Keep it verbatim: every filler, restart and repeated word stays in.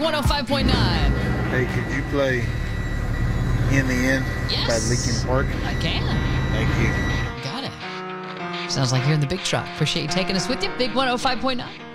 one oh five point nine. Hey, could you play In the End Yes. by Linkin Park? I can. Thank you. Got it. Sounds like you're in the big truck. Appreciate you taking us with you. Big one oh five point nine.